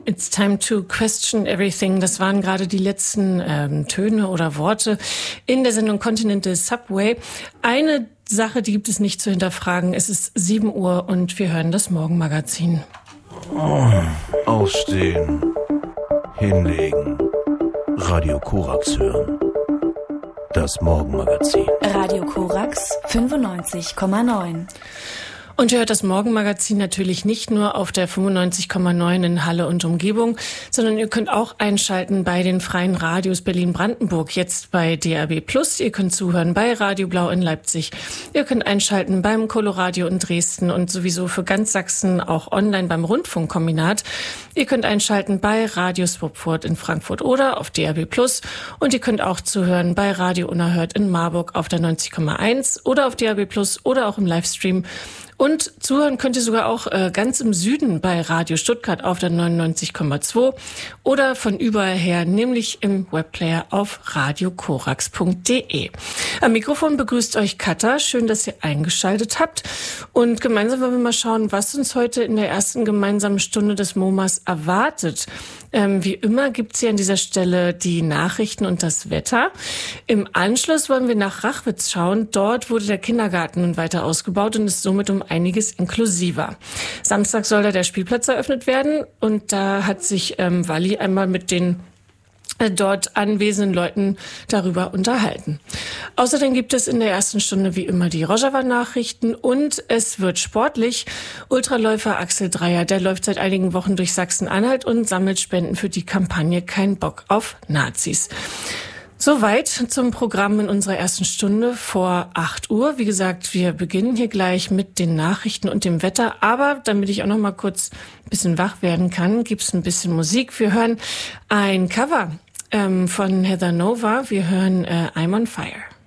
It's time to question everything. Das waren gerade die letzten Töne oder Worte in der Sendung Continental Subway. Eine Sache, die gibt es nicht zu hinterfragen. Es ist 7 Uhr und wir hören das Morgenmagazin. Aufstehen, hinlegen, Radio Korax hören. Das Morgenmagazin. Radio Korax 95,9. Und ihr hört das Morgenmagazin natürlich nicht nur auf der 95,9 in Halle und Umgebung, sondern ihr könnt auch einschalten bei den freien Radios Berlin-Brandenburg, jetzt bei DAB+. Ihr könnt zuhören bei Radio Blau in Leipzig. Ihr könnt einschalten beim Coloradio in Dresden und sowieso für ganz Sachsen auch online beim Rundfunkkombinat. Ihr könnt einschalten bei Radio Swapfurt in Frankfurt oder auf DAB+. Und ihr könnt auch zuhören bei Radio Unerhört in Marburg auf der 90,1 oder auf DAB+ oder auch im Livestream. Und zuhören könnt ihr sogar auch ganz im Süden bei Radio Stuttgart auf der 99,2 oder von überall her, nämlich im Webplayer auf radiokorax.de. Am Mikrofon begrüßt euch Katha. Schön, dass ihr eingeschaltet habt. Und gemeinsam wollen wir mal schauen, was uns heute in der ersten gemeinsamen Stunde des MoMAs erwartet. Wie immer gibt's hier an dieser Stelle die Nachrichten und das Wetter. Im Anschluss wollen wir nach Rachwitz schauen. Dort wurde der Kindergarten nun weiter ausgebaut und ist somit um einiges inklusiver. Samstag soll da der Spielplatz eröffnet werden und da hat sich Walli einmal mit den dort anwesenden Leuten darüber unterhalten. Außerdem gibt es in der ersten Stunde wie immer die Rojava-Nachrichten und es wird sportlich. Ultraläufer Axel Dreier, der läuft seit einigen Wochen durch Sachsen-Anhalt und sammelt Spenden für die Kampagne Kein Bock auf Nazis. Soweit zum Programm in unserer ersten Stunde vor 8 Uhr. Wie gesagt, wir beginnen hier gleich mit den Nachrichten und dem Wetter. Aber damit ich auch noch mal kurz ein bisschen wach werden kann, gibt's ein bisschen Musik. Wir hören ein Cover von Heather Nova. Wir hören I'm on Fire.